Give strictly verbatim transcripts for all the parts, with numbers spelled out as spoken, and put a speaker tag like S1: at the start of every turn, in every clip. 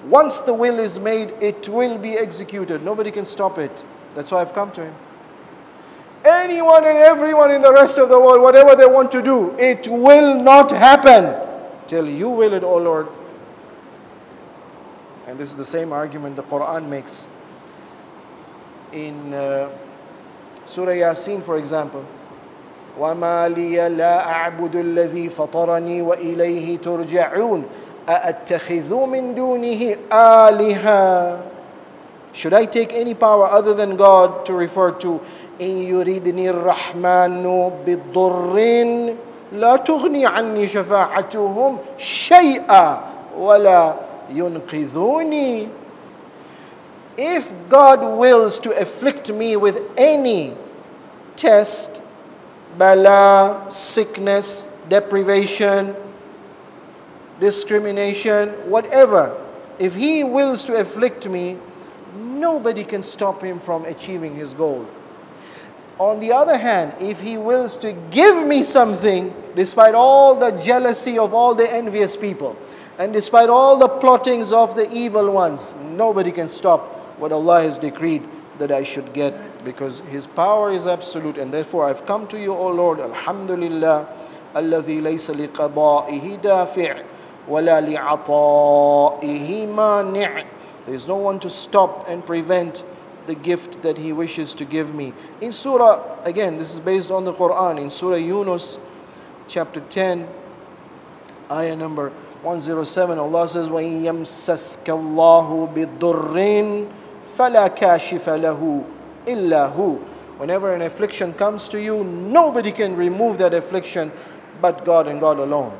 S1: Once the will is made, it will be executed. Nobody can stop it. That's why I've come to him. Anyone and everyone in the rest of the world, whatever they want to do, it will not happen till you will it, O Lord. And this is the same argument the Quran makes. In uh, Surah Yasin, for example, وَمَا لِيَ لَا أَعْبُدُ الَّذِي فَطَرَنِي وَإِلَيْهِ تُرْجَعُونَ أَأَتَّخِذُ مِن دُونِهِ آلِهَةً. Should I take any power other than God to refer to إِن يُرِدْنِي الرَّحْمَنُ بِالضُّرٍّ لَا تُغْنِي عَنِّي شَفَاعَتُهُمْ شَيْئًا وَلَا يُنْقِذُونِي. If God wills to afflict me with any test, bala, sickness, deprivation, discrimination, whatever, if He wills to afflict me, nobody can stop Him from achieving His goal. On the other hand, if He wills to give me something, despite all the jealousy of all the envious people, and despite all the plottings of the evil ones, nobody can stop what Allah has decreed that I should get, because His power is absolute. And therefore I've come to you, O Lord, Alhamdulillah, الذي ليس لقضائه دافع ولا لعطائه مانع. There is no one to stop and prevent the gift that He wishes to give me. In Surah, again, this is based on the Quran, in Surah Yunus, chapter ten, ayah number one oh seven, Allah says, وَإِن يَمْسَسْكَ اللَّهُ بِالضُّرٍّ فَلَا كَاشِفَ لَهُ إِلَّا هُ. Whenever an affliction comes to you, nobody can remove that affliction but God and God alone.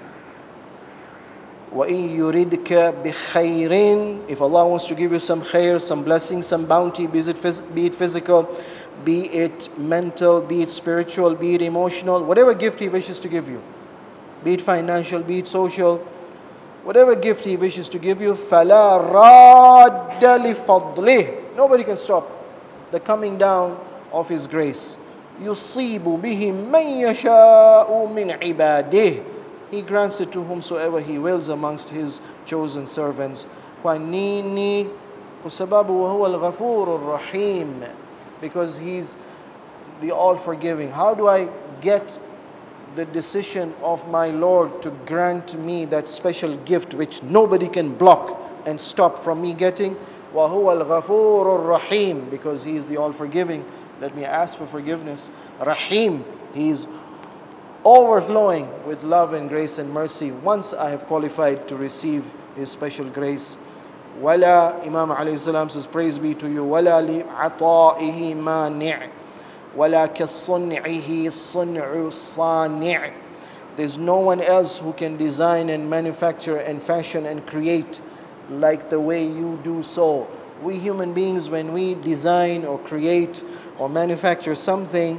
S1: وَإِن يُرِدْكَ بِخَيْرٍ. If Allah wants to give you some khair, some blessing, some bounty, be it, phys be it physical, be it mental, be it spiritual, be it emotional, whatever gift He wishes to give you, be it financial, be it social, whatever gift He wishes to give you, فَلَا رَادَّ لِفَضْلِهِ. Nobody can stop the coming down of His grace. يُصِيبُ بِهِ مَنْ يَشَاءُ مِنْ عِبَادِهِ. He grants it to whomsoever He wills amongst His chosen servants. وَنِينِي وَسَبَابُ وَهُوَ الْغَفُورُ الرَّحِيمُ. Because He's the all-forgiving. How do I get the decision of my Lord to grant me that special gift which nobody can block and stop from me getting? وَهُوَ الْغَفُورُ الرَّحِيمُ. Because He is the all-forgiving. Let me ask for forgiveness. Rahim, He is overflowing with love and grace and mercy once I have qualified to receive His special grace. Wala, Imam alayhi salam says, praise be to you, wala li'ata'ihi mani' wala kasun'ihi sun'u sani'. There's no one else who can design and manufacture and fashion and create like the way you do so. We human beings, when we design or create or manufacture something,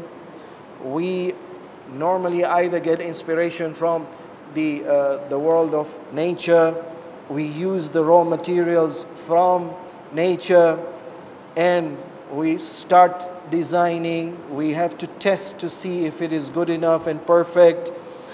S1: we normally either get inspiration from the, uh, the world of nature, we use the raw materials from nature, and we start designing. We have to test to see if it is good enough and perfect.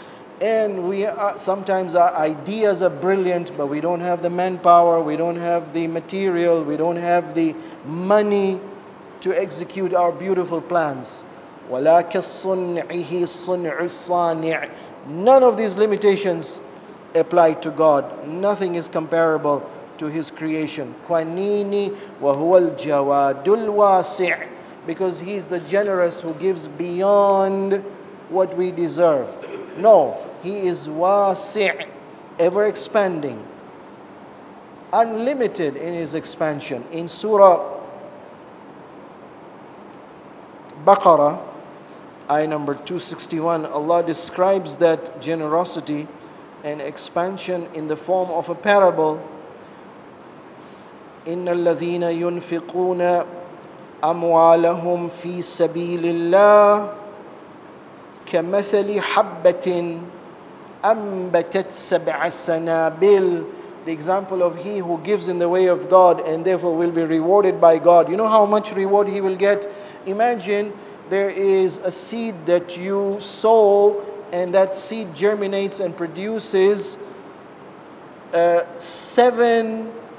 S1: And we are, sometimes our ideas are brilliant, but we don't have the manpower, we don't have the material, we don't have the money to execute our beautiful plans. وَلَا كَالصُّنْعِهِ الصُّنْعُ الصَّانِعِ. None of these limitations apply to God. Nothing is comparable to His creation. قَنِينِ وَهُوَ الْجَوَادُ الْوَاسِعِ. Because He is the generous who gives beyond what we deserve. No, He is wasi', ever expanding, unlimited in His expansion. In Surah Baqarah, ayah number two sixty-one, Allah describes that generosity and expansion in the form of a parable. إِنَّ الَّذِينَ يُنْفِقُونَ أَمْوَالَهُمْ فِي سَبِيلِ اللَّهِ كَمَثَلِ حَبَّةٍ أَنْبَتَتْ سَبْعَ سَنَابِلَ. The example of he who gives in the way of God and therefore will be rewarded by God. You know how much reward he will get? Imagine there is a seed that you sow, and that seed germinates and produces uh, seven